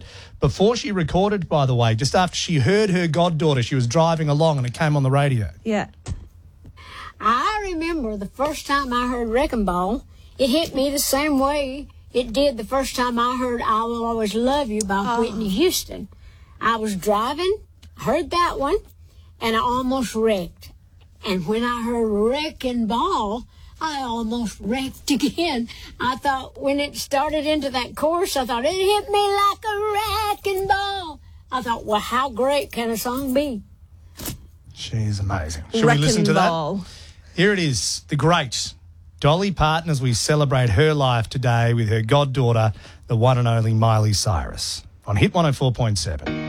it before she recorded, by the way, just after she heard her goddaughter. She was driving along and it came on the radio. Yeah. I remember the first time I heard Wrecking Ball, it hit me the same way it did the first time I heard I Will Always Love You by Whitney Houston. I was driving, heard that one, and I almost wrecked. And when I heard Wrecking Ball, I almost wrecked again. I thought when it started into that chorus, I thought it hit me like a wrecking ball. I thought, well, how great can a song be? She's amazing. Should we listen to that? Here it is, the great Dolly Parton, as we celebrate her life today with her goddaughter, the one and only Miley Cyrus, on Hit 104.7.